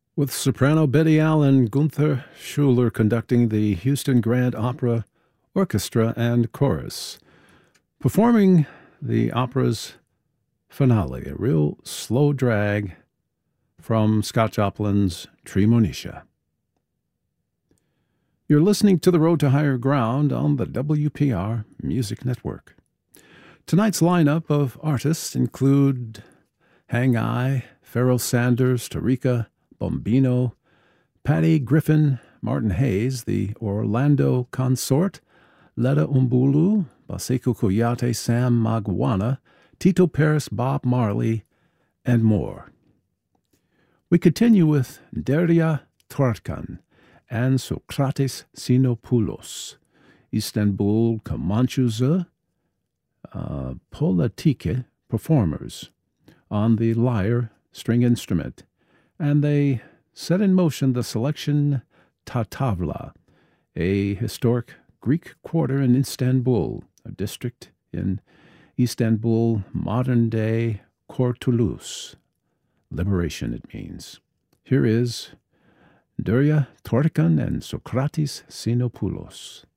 with soprano Betty Allen, Gunther Schuller conducting the Houston Grand Opera Orchestra and Chorus, performing the opera's finale, a real slow drag from Scott Joplin's Tremonisha. You're listening to The Road to Higher Ground on the WPR Music Network. Tonight's lineup of artists include Hang I, Pharoah Sanders, Tarika Bombino, Patty Griffin, Martin Hayes, the Orlando Consort, Letta Umbulu, Baseko Koyate, Sam Magwana, Tito Paris, Bob Marley, and more. We continue with Derya Tvartkan and Sokratis Sinopoulos, Istanbul Kamanchuza, Polatike performers on the lyre string instrument, and they set in motion the selection Tatavla, a historic Greek quarter in Istanbul, a district in Istanbul, modern-day Kurtuluş. Liberation, it means. Here is Derya Tvartkan and Sokratis Sinopoulos.